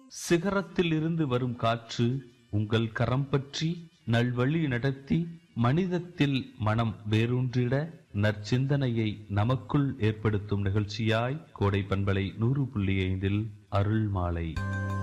சிகரத்தில் இருந்து வரும் காற்று உங்கள் கரம் பற்றி நல்வழி நடத்தி மனிதத்தில் மனம் வேரூன்றிட நற்சிந்தனையை நமக்குள் ஏற்படுத்தும் நிகழ்ச்சியாய் கோடை பண்பலை 100.5 அருள் மாலை.